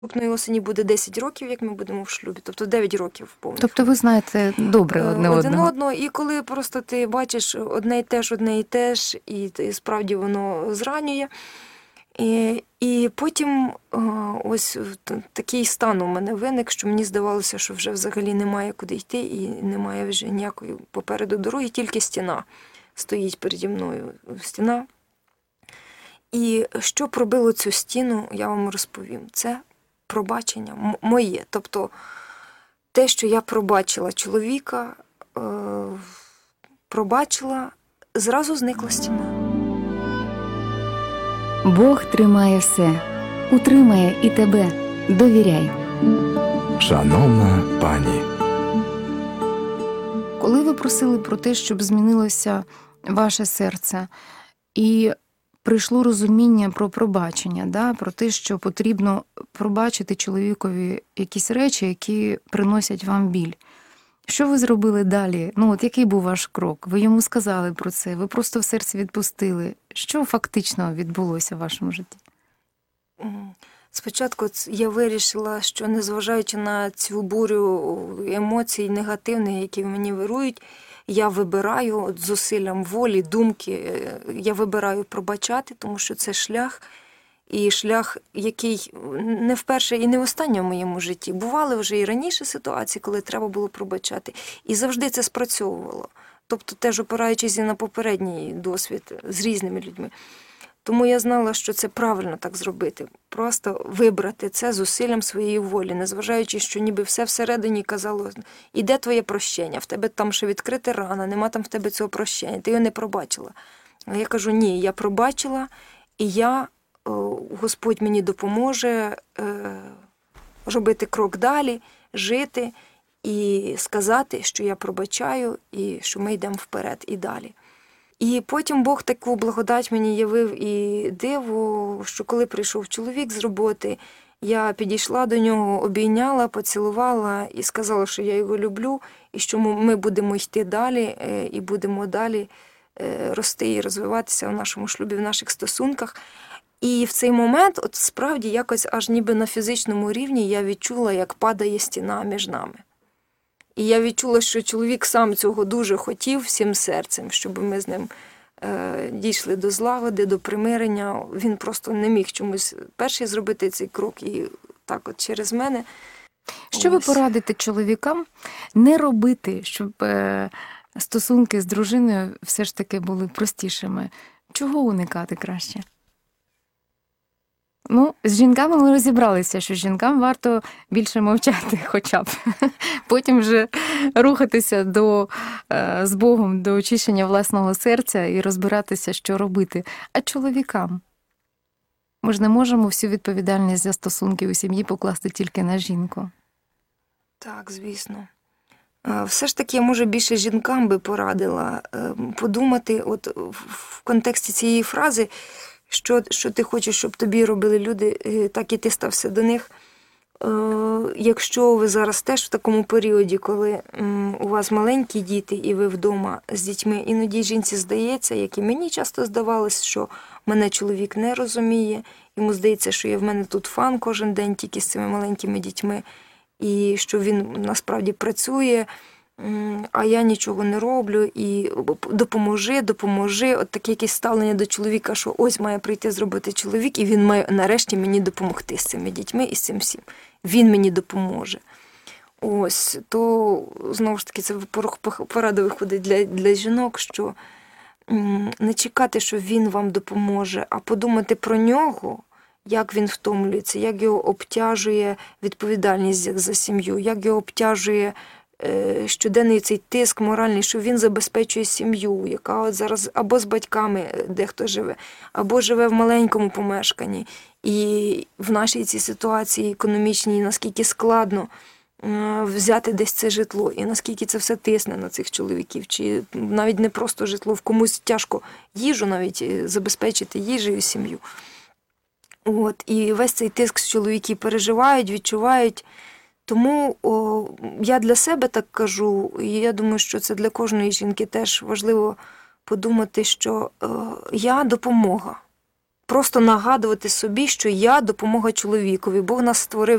Наступної осені буде 10 років, як ми будемо в шлюбі, тобто 9 років повних. Тобто ви знаєте добре одне одного. І коли просто ти бачиш одне і те ж, і справді воно зранює. І потім ось такий стан у мене виник, що мені здавалося, що вже взагалі немає куди йти, і немає вже ніякої попереду дороги, тільки стіна стоїть переді мною. Стіна. І що пробило цю стіну, я вам розповім. Це пробачення моє. Тобто те, що я пробачила чоловіка, зразу зникла стіна. Бог тримає все, утримає і тебе. Довіряй. Шановна пані, Коли ви просили про те, щоб змінилося ваше серце, і прийшло розуміння про пробачення, да, про те, що потрібно пробачити чоловікові якісь речі, які приносять вам біль. Що ви зробили далі? Який був ваш крок? Ви йому сказали про це, ви просто в серці відпустили. Що фактично відбулося в вашому житті? Спочатку я вирішила, що незважаючи на цю бурю емоцій негативних, які в мені вирують, я вибираю з зусиллям волі, думки, я вибираю пробачати, тому що це шлях, і шлях, який не вперше і не востаннє в моєму житті. Бували вже і раніше ситуації, коли треба було пробачати, і завжди це спрацьовувало. Тобто теж опираючись і на попередній досвід з різними людьми. Тому я знала, що це правильно так зробити. Просто вибрати це зусиллям своєї волі, незважаючи, що ніби все всередині казало, іде твоє прощення, в тебе там ще відкрита рана, нема там в тебе цього прощення, ти його не пробачила. А я кажу, ні, я пробачила, і Господь мені допоможе робити крок далі, жити і сказати, що я пробачаю, і що ми йдемо вперед і далі. І потім Бог таку благодать мені явив і диво, що коли прийшов чоловік з роботи, я підійшла до нього, обійняла, поцілувала і сказала, що я його люблю, і що ми будемо йти далі, і будемо далі рости і розвиватися в нашому шлюбі, в наших стосунках. І в цей момент, от справді, якось аж ніби на фізичному рівні я відчула, як падає стіна між нами. І я відчула, що чоловік сам цього дуже хотів всім серцем, щоб ми з ним дійшли до злагоди, до примирення. Він просто не міг чомусь перший зробити цей крок і так от через мене. Що ви порадите чоловікам не робити, щоб стосунки з дружиною все ж таки були простішими? Чого уникати краще? З жінками ми розібралися, що жінкам варто більше мовчати хоча б. Потім вже рухатися з Богом до очищення власного серця і розбиратися, що робити. А чоловікам? Ми ж не можемо всю відповідальність за стосунки у сім'ї покласти тільки на жінку. Так, звісно. Все ж таки, я, може, більше жінкам би порадила подумати от в контексті цієї фрази, що ти хочеш, щоб тобі робили люди, так і ти стався до них. Якщо ви зараз теж в такому періоді, коли у вас маленькі діти і ви вдома з дітьми, іноді жінці здається, як і мені часто здавалось, що мене чоловік не розуміє, йому здається, що я в мене тут фан кожен день тільки з цими маленькими дітьми, і що він насправді працює, а я нічого не роблю, і допоможи. От таке якесь ставлення до чоловіка, що ось має прийти зробити чоловік, і він має нарешті мені допомогти з цими дітьми і з цим всім. Він мені допоможе. Ось, то, знову ж таки, це порада виходить для жінок, що не чекати, що він вам допоможе, а подумати про нього, як він втомлюється, як його обтяжує відповідальність за сім'ю, як його обтяжує щоденний цей тиск моральний, що він забезпечує сім'ю, яка от зараз або з батьками дехто живе, або живе в маленькому помешканні. І в нашій цій ситуації економічній наскільки складно взяти десь це житло, і наскільки це все тисне на цих чоловіків, чи навіть не просто житло, в комусь тяжко їжу навіть забезпечити їжею сім'ю. От, і весь цей тиск чоловіки переживають, відчувають. Тому я для себе так кажу, і я думаю, що це для кожної жінки теж важливо подумати, що я допомога. просто нагадувати собі, що я допомога чоловікові. Бог нас створив